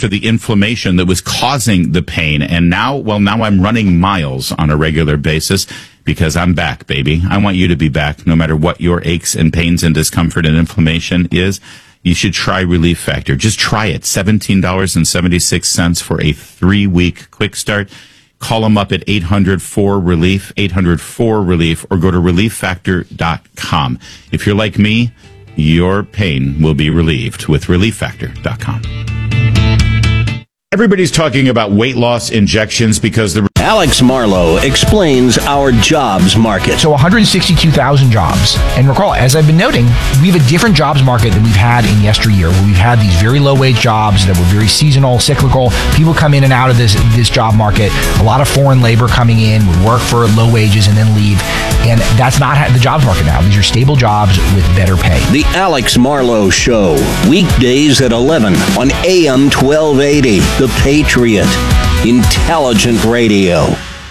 after the inflammation that was causing the pain. And now I'm running miles on a regular basis because I'm back, baby. I want you to be back no matter what your aches and pains and discomfort and inflammation is. You should try Relief Factor. Just try it. $17.76 for a 3-week quick start. Call them up at 800-4RELIEF, 800-4RELIEF, or go to ReliefFactor.com. If you're like me, your pain will be relieved with ReliefFactor.com. Everybody's talking about weight loss injections because the Alex Marlowe explains our jobs market. So 162,000 jobs. And recall, as I've been noting, we have a different jobs market than we've had in yesteryear, where we've had these very low-wage jobs that were very seasonal, cyclical. People come in and out of this job market. A lot of foreign labor coming in, would work for low wages and then leave. And that's not the jobs market now. These are stable jobs with better pay. The Alex Marlowe Show, weekdays at 11 on AM 1280. The Patriot. Intelligent radio.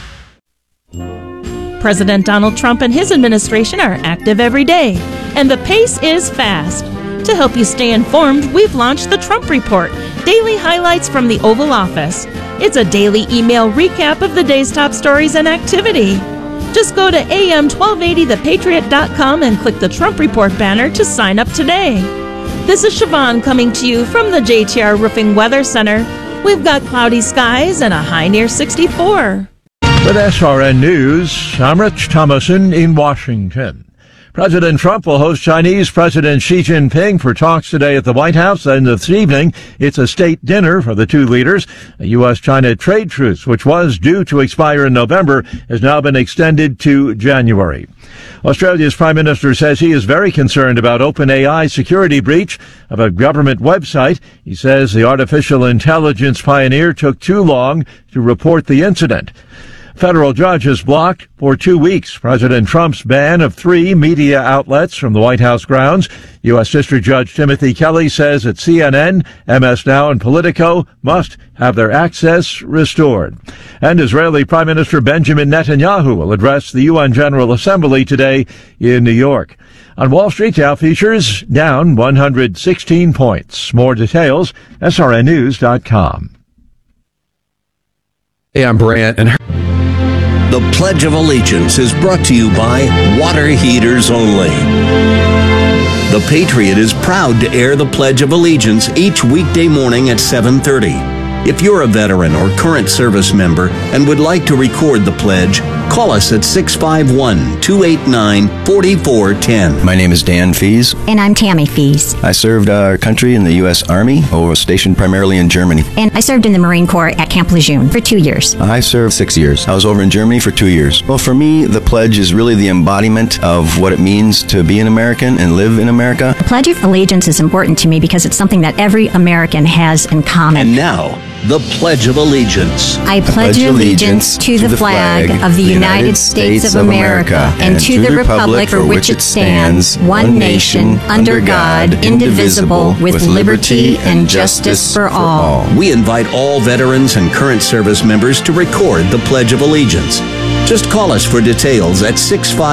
President Donald Trump and his administration are active every day, and the pace is fast. To help you stay informed, we've launched the Trump Report, daily highlights from the Oval Office. It's a daily email recap of the day's top stories and activity. Just go to am1280thepatriot.com and click the Trump Report banner to sign up today. This is Siobhan coming to you from the JTR Roofing Weather Center. We've got cloudy skies and a high near 64. With SRN News, I'm Rich Thomason in Washington. President Trump will host Chinese President Xi Jinping for talks today at the White House, and this evening it's a state dinner for the two leaders. A U.S.-China trade truce, which was due to expire in November, has now been extended to January. Australia's Prime Minister says he is very concerned about OpenAI's security breach of a government website. He says the artificial intelligence pioneer took too long to report the incident. Federal judge has blocked for 2 weeks President Trump's ban of 3 media outlets from the White House grounds. U.S. District Judge Timothy Kelly says that CNN, MS Now, and Politico must have their access restored. And Israeli Prime Minister Benjamin Netanyahu will address the UN General Assembly today in New York. On Wall Street, Dow futures down 116 points. More details, srnnews.com. Hey, I'm Brant, and The Pledge of Allegiance is brought to you by Water Heaters Only. The Patriot is proud to air the Pledge of Allegiance each weekday morning at 7:30. If you're a veteran or current service member and would like to record the pledge, call us at 651-289-4410. My name is Dan Fees. And I'm Tammy Fees. I served our country in the U.S. Army, or stationed primarily in Germany. And I served in the Marine Corps at Camp Lejeune for 2 years. I served 6 years. I was over in Germany for 2 years. Well, for me, the pledge is really the embodiment of what it means to be an American and live in America. The Pledge of Allegiance is important to me because it's something that every American has in common. And now, the Pledge of Allegiance. I pledge allegiance to the flag of the United States of America and to the republic for which it stands, one nation, under God, indivisible, with liberty and justice for all. We invite all veterans and current service members to record the Pledge of Allegiance. Just call us for details at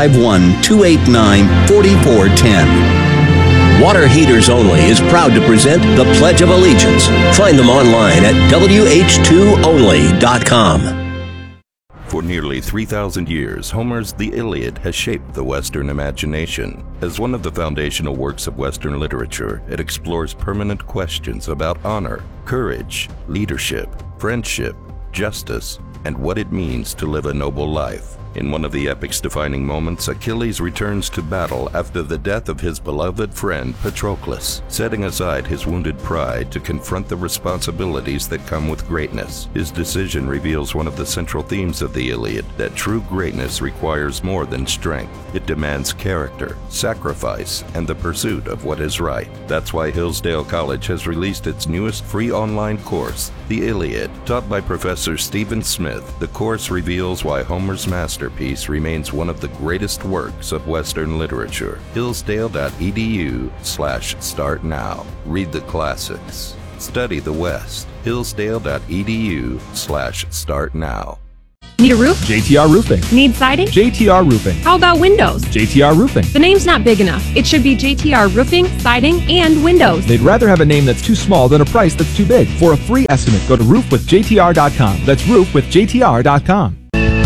651-289-4410. Water Heaters Only is proud to present the Pledge of Allegiance. Find them online at wh2only.com. For nearly 3,000 years, Homer's The Iliad has shaped the Western imagination. As one of the foundational works of Western literature, it explores permanent questions about honor, courage, leadership, friendship, justice, and what it means to live a noble life. In one of the epic's defining moments, Achilles returns to battle after the death of his beloved friend Patroclus, setting aside his wounded pride to confront the responsibilities that come with greatness. His decision reveals one of the central themes of the Iliad, that true greatness requires more than strength. It demands character, sacrifice, and the pursuit of what is right. That's why Hillsdale College has released its newest free online course, The Iliad. Taught by Professor Stephen Smith, the course reveals why Homer's masterpiece remains one of the greatest works of Western literature. Hillsdale.edu/start now. Read the classics. Study the West. Hillsdale.edu/start now. Need a roof? JTR Roofing. Need siding? JTR Roofing. How about windows? JTR Roofing. The name's not big enough. It should be JTR Roofing, Siding, and Windows. They'd rather have a name that's too small than a price that's too big. For a free estimate, go to roofwithjtr.com. That's roofwithjtr.com.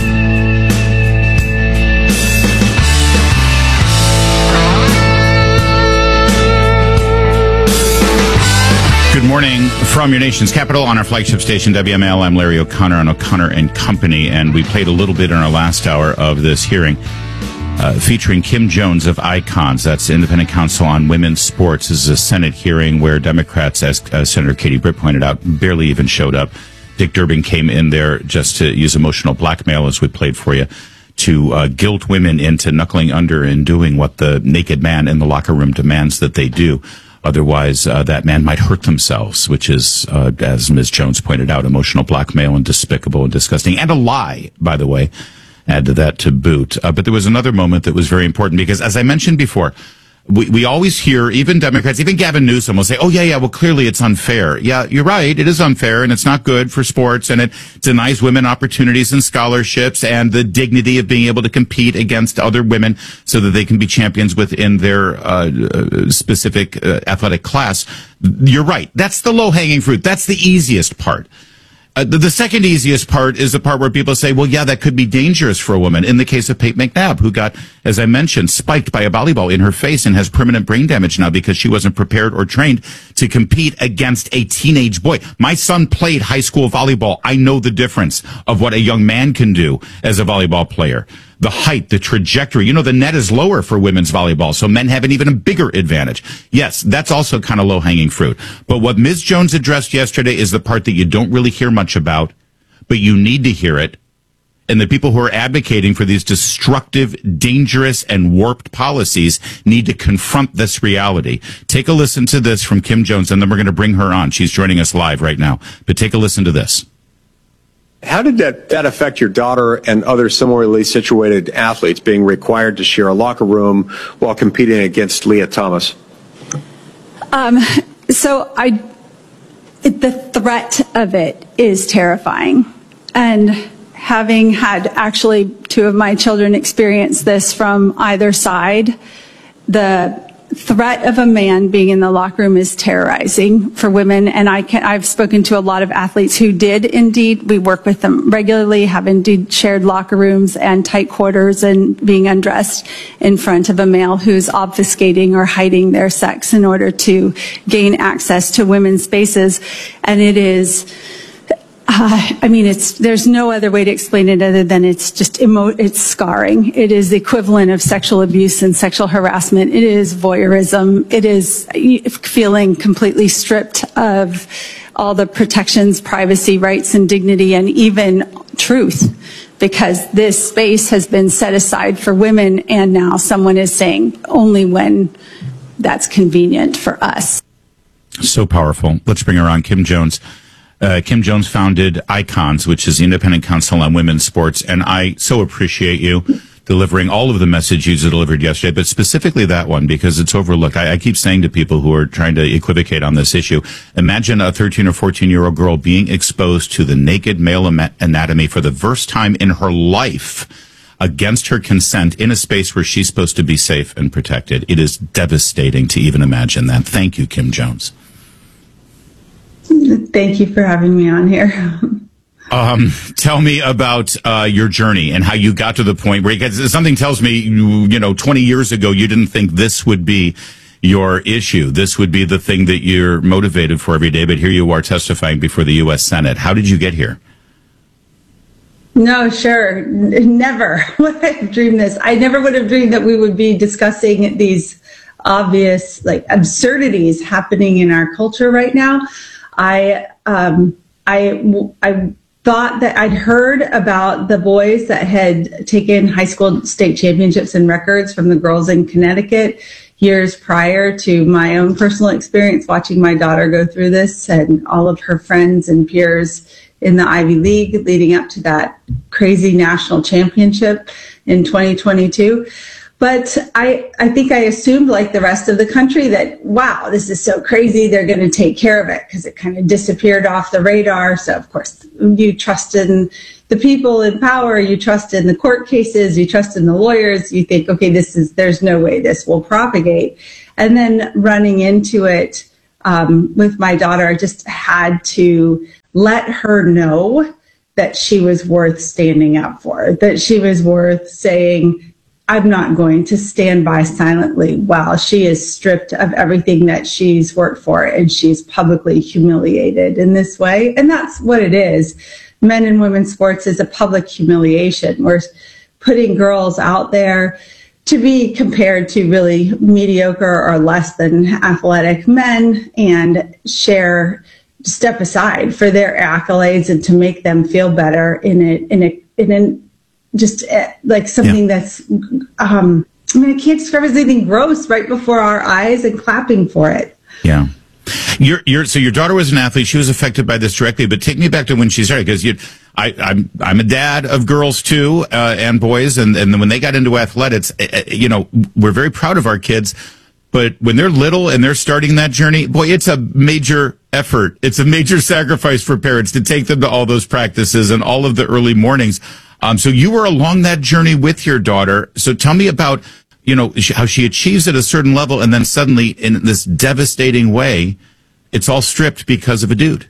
Good morning from your nation's capital on our flagship station, WML. I'm Larry O'Connor on O'Connor and Company, and we played a little bit in our last hour of this hearing featuring Kim Jones of ICONS. That's the Independent Council on Women's Sports. This is a Senate hearing where Democrats, as Senator Katie Britt pointed out, barely even showed up. Dick Durbin came in there just to use emotional blackmail, as we played for you, to guilt women into knuckling under and doing what the naked man in the locker room demands that they do. Otherwise, that man might hurt themselves, which is, as Ms. Jones pointed out, emotional blackmail and despicable and disgusting. And a lie, by the way. Add to that to boot. But there was another moment that was very important because, as I mentioned before, we always hear, even Democrats, even Gavin Newsom will say, oh, yeah, well, clearly it's unfair. Yeah, you're right. It is unfair, and it's not good for sports, and it denies women opportunities and scholarships and the dignity of being able to compete against other women so that they can be champions within their specific athletic class. You're right. That's the low-hanging fruit. That's the easiest part. The second easiest part is the part where people say, well, yeah, that could be dangerous for a woman. In the case of Pate McNabb, who got, as I mentioned, spiked by a volleyball in her face and has permanent brain damage now because she wasn't prepared or trained to compete against a teenage boy. My son played high school volleyball. I know the difference of what a young man can do as a volleyball player. The height, the trajectory. You know, the net is lower for women's volleyball, so men have an even bigger advantage. Yes, that's also kind of low-hanging fruit. But what Ms. Jones addressed yesterday is the part that you don't really hear much about, but you need to hear it. And the people who are advocating for these destructive, dangerous, and warped policies need to confront this reality. Take a listen to this from Kim Jones, and then we're going to bring her on. She's joining us live right now. But take a listen to this. How did that affect your daughter and other similarly situated athletes being required to share a locker room while competing against Leah Thomas? The threat of it is terrifying. And having had actually two of my children experience this from either side, the threat of a man being in the locker room is terrorizing for women. And I've spoken to a lot of athletes who did indeed. We work with them regularly, have indeed shared locker rooms and tight quarters and being undressed in front of a male who's obfuscating or hiding their sex in order to gain access to women's spaces. And it is, there's no other way to explain it other than it's just it's scarring. It is the equivalent of sexual abuse and sexual harassment. It is voyeurism. It is feeling completely stripped of all the protections, privacy, rights, and dignity, and even truth, because this space has been set aside for women, and now someone is saying only when that's convenient for us. So powerful. Let's bring her on, Kim Jones. Kim Jones founded ICONS, which is the Independent Council on Women's Sports, and I so appreciate you delivering all of the message you delivered yesterday, but specifically that one, because it's overlooked. I keep saying to people who are trying to equivocate on this issue, imagine a 13 or 14-year-old girl being exposed to the naked male anatomy for the first time in her life against her consent in a space where she's supposed to be safe and protected. It is devastating to even imagine that. Thank you, Kim Jones. Thank you for having me on here. Tell me about your journey and how you got to the point where, because something tells me, 20 years ago, you didn't think this would be your issue. This would be the thing that you're motivated for every day, but here you are testifying before the U.S. Senate. How did you get here? No, sure. Never would I have dreamed this. I never would have dreamed that we would be discussing these obvious, absurdities happening in our culture right now. I thought that I'd heard about the boys that had taken high school state championships in records from the girls in Connecticut years prior to my own personal experience watching my daughter go through this, and all of her friends and peers in the Ivy League leading up to that crazy national championship in 2022. But I think I assumed, like the rest of the country, that, wow, this is so crazy, they're going to take care of it, because it kind of disappeared off the radar. So, of course, you trust in the people in power, you trust in the court cases, you trust in the lawyers, you think, okay, there's no way this will propagate. And then running into it with my daughter, I just had to let her know that she was worth standing up for, that she was worth saying, I'm not going to stand by silently while she is stripped of everything that she's worked for and she's publicly humiliated in this way. And that's what it is. Men and women's sports is a public humiliation. We're putting girls out there to be compared to really mediocre or less than athletic men and step aside for their accolades and to make them feel better in just like something that's, I can't describe as anything gross right before our eyes and clapping for it. Yeah. So your daughter was an athlete. She was affected by this directly, but take me back to when she started, because I'm a dad of girls too, and boys. And when they got into athletics, we're very proud of our kids, but when they're little and they're starting that journey, boy, it's a major effort. It's a major sacrifice for parents to take them to all those practices and all of the early mornings. So you were along that journey with your daughter. So tell me about, how she achieves at a certain level and then suddenly in this devastating way, it's all stripped because of a dude.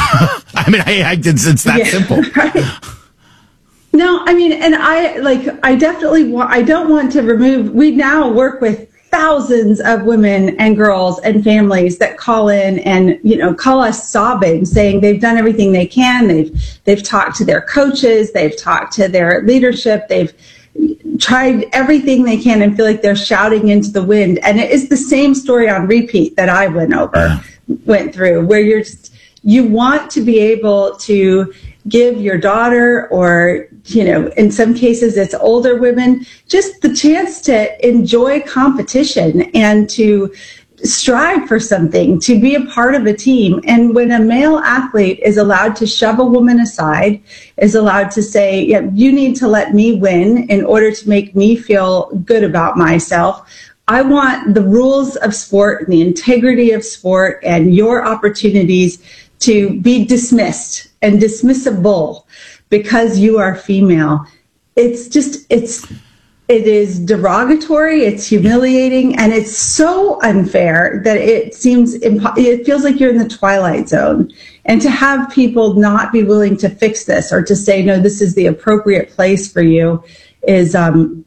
It's that simple. Right. No, and I definitely I don't want to remove, we now work with thousands of women and girls and families that call in and, call us sobbing, saying they've done everything they can. They've talked to their coaches. They've talked to their leadership. They've tried everything they can and feel like they're shouting into the wind. And it is the same story on repeat that I went through, where you want to be able to give your daughter, or, in some cases it's older women, just the chance to enjoy competition and to strive for something, to be a part of a team. And when a male athlete is allowed to shove a woman aside, is allowed to say, you need to let me win in order to make me feel good about myself. I want the rules of sport and the integrity of sport and your opportunities to be dismissed and dismissible because you are female. It is derogatory, it's humiliating, and it's so unfair that it feels like you're in the twilight zone. And to have people not be willing to fix this or to say, no, this is the appropriate place for you is,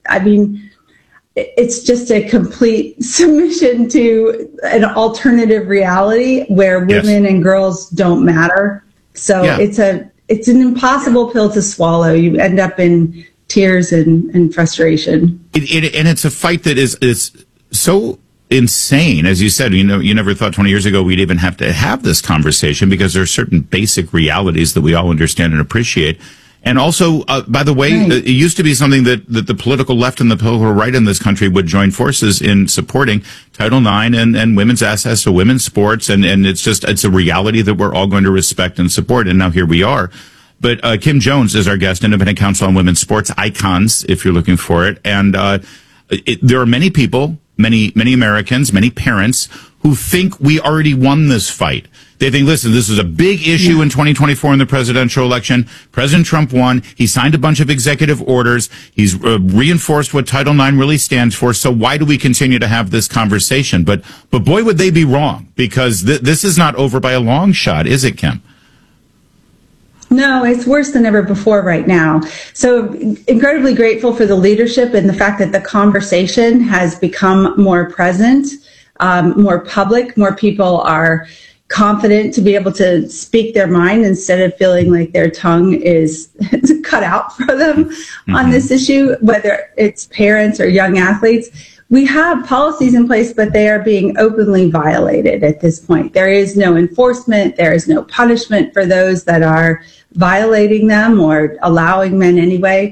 it's just a complete submission to an alternative reality where women and girls don't matter. So it's an impossible pill to swallow. You end up in tears and frustration. And it's a fight that is so insane. As you said, you never thought 20 years ago we'd even have to have this conversation, because there are certain basic realities that we all understand and appreciate. And also, by the way, it used to be something that the political left and the political right in this country would join forces in supporting Title IX and women's access to women's sports. And it's a reality that we're all going to respect and support. And now here we are. But Kim Jones is our guest, Independent Counsel on Women's Sports, Icons, if you're looking for it. And there are many people, many Americans, many parents who think we already won this fight. They think, listen, this is a big issue in 2024 in the presidential election. President Trump won. He signed a bunch of executive orders. He's reinforced what Title IX really stands for. So why do we continue to have this conversation? But boy, would they be wrong, because this is not over by a long shot, is it, Kim? No, it's worse than ever before right now. So incredibly grateful for the leadership and the fact that the conversation has become more present, more public. More people are confident to be able to speak their mind instead of feeling like their tongue is cut out for them on this issue, whether it's parents or young athletes. We have policies in place, but they are being openly violated at this point. There is no enforcement. There is no punishment for those that are violating them or allowing men anyway.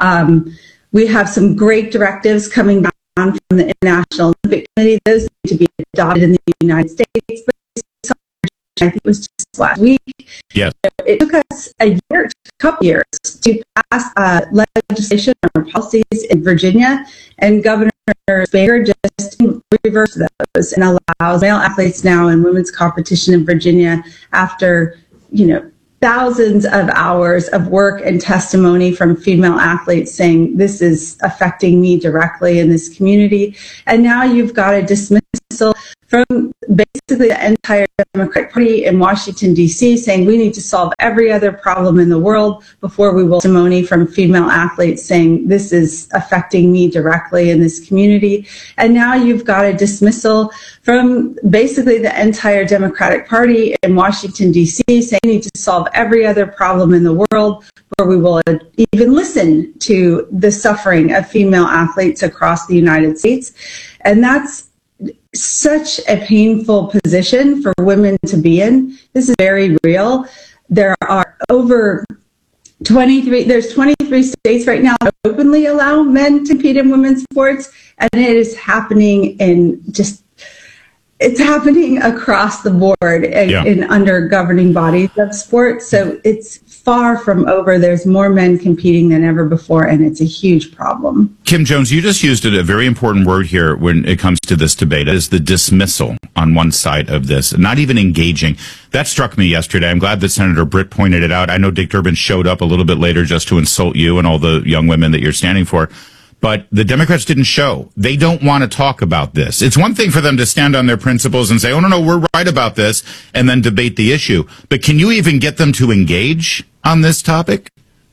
We have some great directives coming down from the International Olympic Committee. Those need to be adopted in the United States. But I think it was just last week. Yes. It took us a couple years to pass legislation or policies in Virginia, and Governor Baker just reversed those and allows male athletes now in women's competition in Virginia after, thousands of hours of work and testimony from female athletes saying this is affecting me directly in this community. And now you've got a dismissal from basically the entire Democratic Party in Washington, D.C., saying we need to solve every other problem in the world before we will testimony from female athletes saying this is affecting me directly in this community. And now you've got a dismissal from basically the entire Democratic Party in Washington, D.C., saying we need to solve every other problem in the world before we will even listen to the suffering of female athletes across the United States. And that's such a painful position for women to be in. This is very real. There are there's 23 states right now that openly allow men to compete in women's sports, and it is happening it's happening across the board in under governing bodies of sports. So it's far from over. There's more men competing than ever before, and it's a huge problem. Kim Jones, you just used a very important word here when it comes to this debate, is the dismissal on one side of this, not even engaging. That struck me yesterday. I'm glad that Senator Britt pointed it out. I know Dick Durbin showed up a little bit later just to insult you and all the young women that you're standing for. But the Democrats didn't show. They don't want to talk about this. It's one thing for them to stand on their principles and say, oh, no, we're right about this, and then debate the issue. But can you even get them to engage on this topic?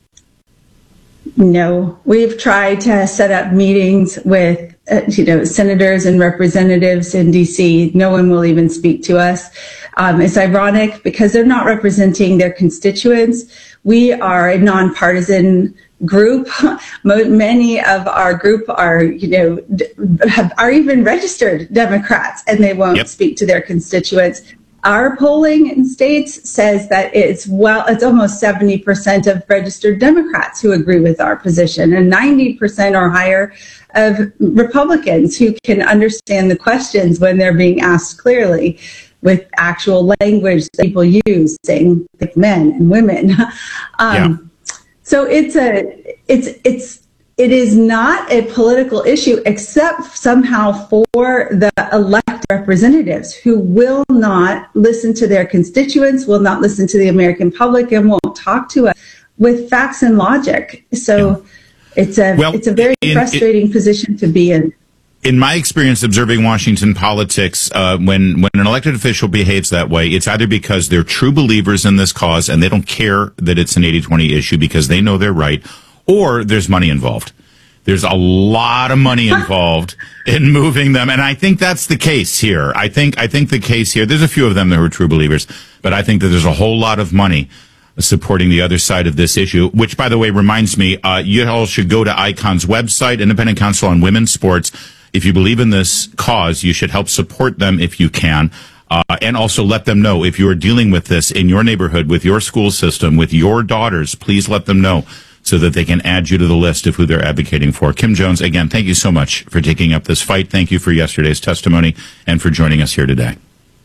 No. We've tried to set up meetings with senators and representatives in D.C. No one will even speak to us. It's ironic because they're not representing their constituents. We are a nonpartisan group. Many of our group are even registered Democrats, and they won't speak to their constituents. Our polling in states says that it's almost 70% of registered Democrats who agree with our position, and 90% or higher of Republicans who can understand the questions when they're being asked clearly with actual language that people use, saying like men and women. So it is not a political issue, except somehow for the elected representatives who will not listen to their constituents, will not listen to the American public, and won't talk to us with facts and logic. So it's a very frustrating position to be in. In my experience observing Washington politics, when an elected official behaves that way, it's either because they're true believers in this cause and they don't care that it's an 80-20 issue because they know they're right, or there's money involved. There's a lot of money involved in moving them, and I think that's the case here. I think the case here, there's a few of them that are true believers, but I think that there's a whole lot of money supporting the other side of this issue, which, by the way, reminds me, you all should go to ICON's website, Independent Council on Women's Sports. If you believe in this cause, you should help support them if you can. And also let them know if you are dealing with this in your neighborhood, with your school system, with your daughters, please let them know so that they can add you to the list of who they're advocating for. Kim Jones, again, thank you so much for taking up this fight. Thank you for yesterday's testimony and for joining us here today.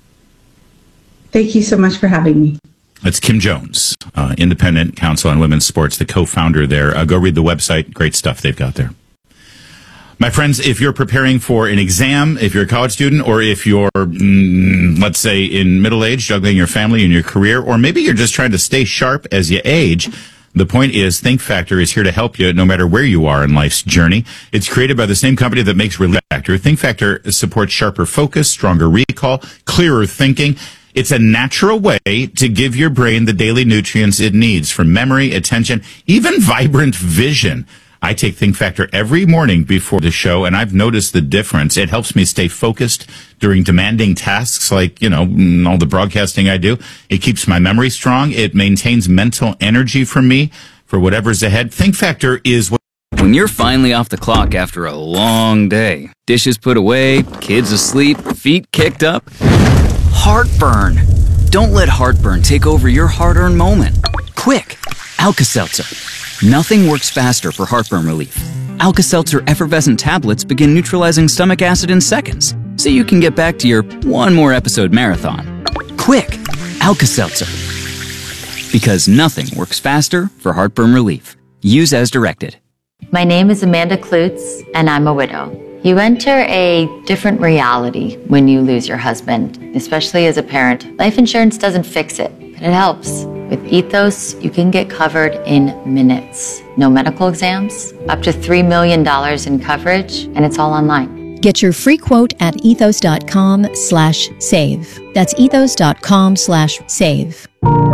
Thank you so much for having me. That's Kim Jones, Independent Council on Women's Sports, the co-founder there. Go read the website. Great stuff they've got there. My friends, if you're preparing for an exam, if you're a college student, or if you're, let's say, in middle age, juggling your family and your career, or maybe you're just trying to stay sharp as you age, the point is Think Factor is here to help you no matter where you are in life's journey. It's created by the same company that makes Relief Factor. Think Factor supports sharper focus, stronger recall, clearer thinking. It's a natural way to give your brain the daily nutrients it needs for memory, attention, even vibrant vision. I take Think Factor every morning before the show, and I've noticed the difference. It helps me stay focused during demanding tasks like, all the broadcasting I do. It keeps my memory strong. It maintains mental energy for me for whatever's ahead. Think Factor is what... When you're finally off the clock after a long day, dishes put away, kids asleep, feet kicked up, heartburn. Don't let heartburn take over your hard-earned moment. Quick, Alka-Seltzer. Nothing works faster for heartburn relief. Alka-Seltzer effervescent tablets begin neutralizing stomach acid in seconds, so you can get back to your one more episode marathon. Quick, Alka-Seltzer. Because nothing works faster for heartburn relief. Use as directed. My name is Amanda Klutz, and I'm a widow. You enter a different reality when you lose your husband, especially as a parent. Life insurance doesn't fix it, but it helps. With Ethos, you can get covered in minutes. No medical exams, up to $3 million in coverage, and it's all online. Get your free quote at ethos.com/save. That's ethos.com/save.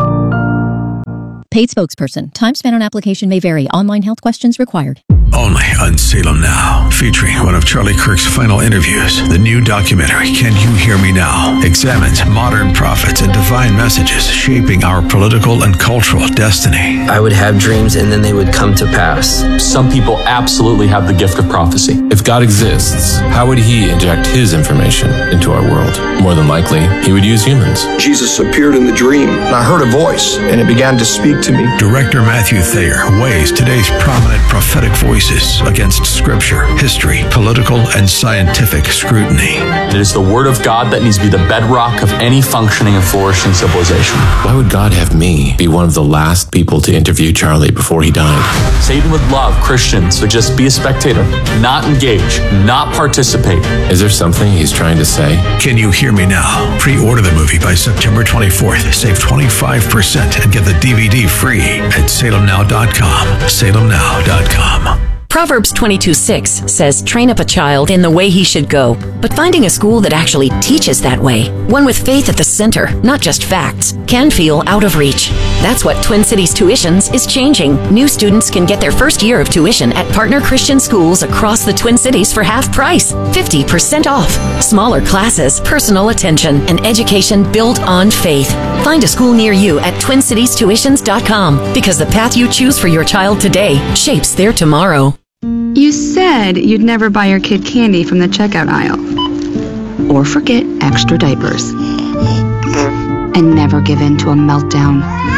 Paid spokesperson. Time spent on application may vary. Online health questions required. Only on Salem Now, featuring one of Charlie Kirk's final interviews. The new documentary, Can You Hear Me Now?, examines modern prophets and divine messages shaping our political and cultural destiny. I would have dreams and then they would come to pass. Some people absolutely have the gift of prophecy. If God exists, how would he inject his information into our world? More than likely, he would use humans. Jesus appeared in the dream, and I heard a voice, and it began to speak to me. Director Matthew Thayer weighs today's prominent prophetic voices against scripture, history, political, and scientific scrutiny. It is the word of God that needs to be the bedrock of any functioning and flourishing civilization. Why would God have me be one of the last people to interview Charlie before he died? Satan would love Christians to just be a spectator, not engage, not participate. Is there something he's trying to say? Can You Hear Me Now? Pre-order the movie by September 24th. Save 25% and get the DVD free at salemnow.com. salemnow.com. Proverbs 22:6 says, "Train up a child in the way he should go." But finding a school that actually teaches that way, one with faith at the center, not just facts, can feel out of reach. That's what Twin Cities Tuitions is changing. New students can get their first year of tuition at partner Christian schools across the Twin Cities for half price, 50% off. Smaller classes, personal attention, and education built on faith. Find a school near you at TwinCitiesTuitions.com, because the path you choose for your child today shapes their tomorrow. You said you'd never buy your kid candy from the checkout aisle. Or forget extra diapers. And never give in to a meltdown.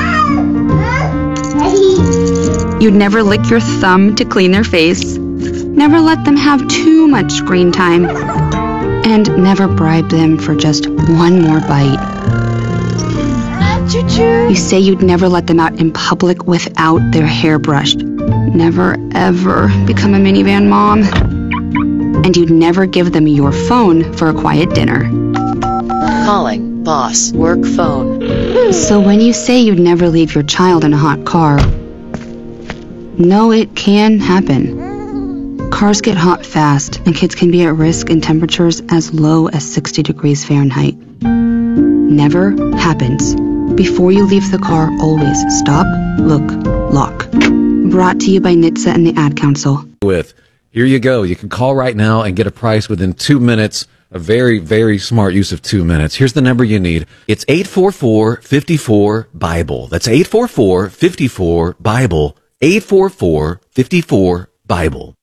You'd never lick your thumb to clean their face. Never let them have too much screen time. And never bribe them for just one more bite. You say you'd never let them out in public without their hair brushed. Never, ever become a minivan mom. And you'd never give them your phone for a quiet dinner. Calling, boss, work phone. So when you say you'd never leave your child in a hot car, no, it can happen. Cars get hot fast, and kids can be at risk in temperatures as low as 60 degrees Fahrenheit. Never happens. Before you leave the car, always stop, look, lock. Brought to you by NHTSA and the Ad Council. Here you go. You can call right now and get a price within 2 minutes. A very, very smart use of 2 minutes. Here's the number you need. It's 844-54-BIBLE. That's 844-54-BIBLE. 844-54-BIBLE.